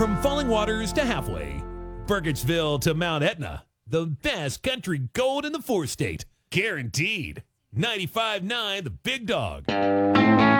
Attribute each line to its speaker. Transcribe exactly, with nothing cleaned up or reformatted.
Speaker 1: From Falling Waters to Halfway, Burkittsville to Mount Etna, the best country gold in the four-state. Guaranteed. ninety-five point nine The Big Dog.